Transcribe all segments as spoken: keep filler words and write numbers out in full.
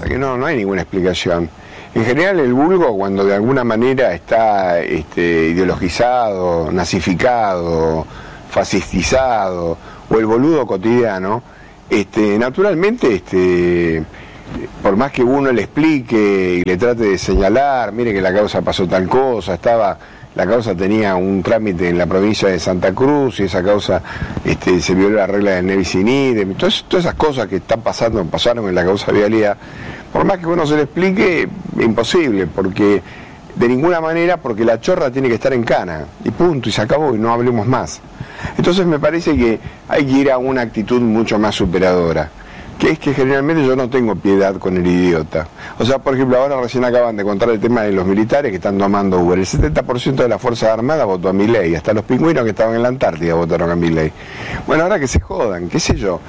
que no, no hay ninguna explicación. En general el vulgo, cuando de alguna manera está este, ideologizado, nazificado, fascistizado, o el boludo cotidiano, este, naturalmente, este, por más que uno le explique y le trate de señalar, mire que la causa pasó tal cosa, estaba, la causa tenía un trámite en la provincia de Santa Cruz y esa causa este, se violó la regla del ne bis in idem, todas, todas esas cosas que están pasando, pasaron en la causa vialidad, por más que uno se le explique, imposible, porque de ninguna manera, porque la chorra tiene que estar en cana, y punto, y se acabó, y no hablemos más. Entonces me parece que hay que ir a una actitud mucho más superadora, que es que generalmente yo no tengo piedad con el idiota. O sea, por ejemplo, ahora recién acaban de contar el tema de los militares que están tomando Uber. El setenta por ciento de las Fuerzas Armadas votó a Milei, hasta los pingüinos que estaban en la Antártida votaron a Milei. Bueno, ahora que se jodan, qué sé yo.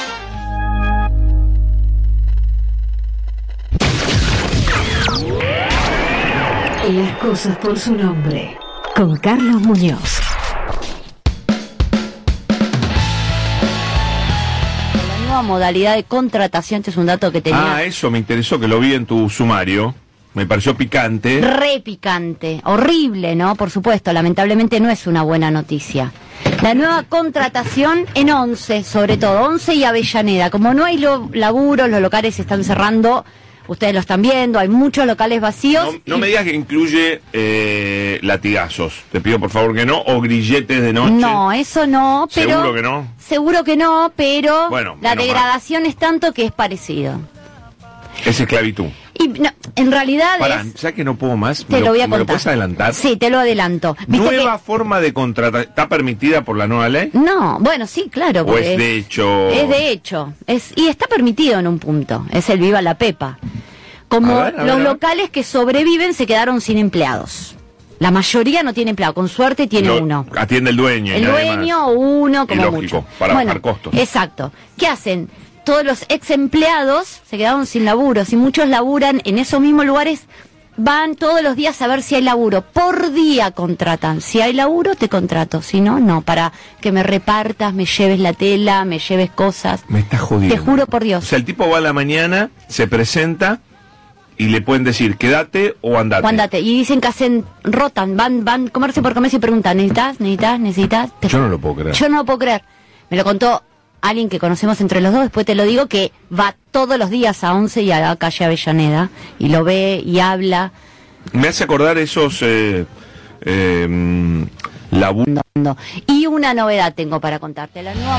Las cosas por su nombre, con Carlos Muñoz. La nueva modalidad de contratación, este es un dato que tenía... Ah, eso me interesó, que lo vi en tu sumario. Me pareció picante. Re picante, horrible, ¿no? Por supuesto, lamentablemente no es una buena noticia. La nueva contratación en Once, sobre todo, Once y Avellaneda. Como no hay lo, laburos, los locales se están cerrando... Ustedes lo están viendo, hay muchos locales vacíos. No, no y... me digas que incluye eh, latigazos, te pido por favor que no, o grilletes de noche. No, eso no, pero... ¿Seguro que no? Seguro que no, pero bueno, la degradación mal. Es tanto que es parecido. Es esclavitud. Y no, en realidad Pará, es... ya que no puedo más, te ¿me lo, lo, voy a ¿me contar. lo puedes adelantar? Sí, te lo adelanto. ¿Nueva que... forma de contratar? ¿Está permitida por la nueva ley? No, bueno, sí, claro. ¿O es de hecho? Es de hecho. Es, y está permitido en un punto. Es el Viva la Pepa. Como a ver, a ver, los a ver. locales que sobreviven se quedaron sin empleados. La mayoría no tiene empleado, con suerte tiene Lo, uno. Atiende el dueño. El y dueño o uno, como y lógico, mucho. para bueno, bajar costos. Exacto. ¿Qué hacen? Todos los ex empleados se quedaron sin laburo. Si muchos laburan en esos mismos lugares, van todos los días a ver si hay laburo. Por día contratan. Si hay laburo, te contrato. Si no, no. Para que me repartas, me lleves la tela, me lleves cosas. Me estás jodiendo. Te juro por Dios. O sea, el tipo va a la mañana, se presenta... y le pueden decir, quédate o andate. O andate. Y dicen que hacen, rotan, van, van comercio por comercio y preguntan, ¿necesitas? ¿Necesitas? ¿Necesitas? Te... Yo no lo puedo creer. Yo no lo puedo creer. Me lo contó alguien que conocemos entre los dos, después te lo digo, que va todos los días a Once y a la calle Avellaneda, y lo ve y habla. Me hace acordar esos... Eh, eh, labu- Y una novedad tengo para contarte. La nueva